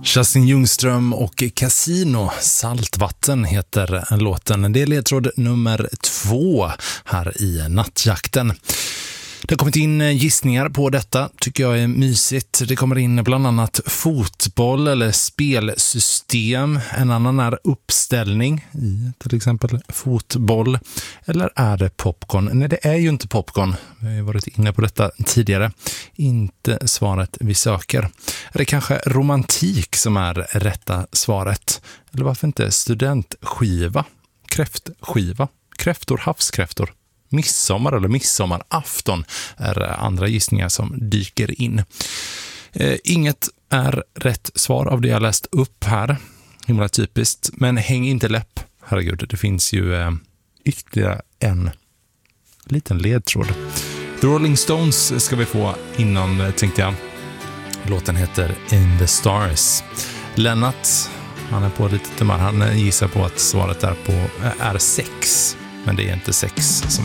Justin Ljungström och Casino, Saltvatten heter låten. Det är ledtråd nummer 2 här i Nattjakten. Det har kommit in gissningar på detta, tycker jag är mysigt. Det kommer in bland annat fotboll eller spelsystem. En annan är uppställning i till exempel fotboll. Eller är det popcorn? Nej, det är ju inte popcorn. Vi har ju varit inne på detta tidigare. Inte svaret vi söker. Är det kanske romantik som är rätta svaret? Eller varför inte studentskiva? Kräftskiva? Kräftor, havskräftor? Midsommar eller midsommarafton är andra gissningar som dyker in. Inget är rätt svar av det jag läst upp här. Himla typiskt. Men häng inte läpp. Herregud, det finns ju ytterligare en liten ledtråd. The Rolling Stones ska vi få innan, tänkte jag. Låten heter In the Stars. Lennart, han är på lite timmar. Han gissar på att svaret är 6. Men det är inte 6 som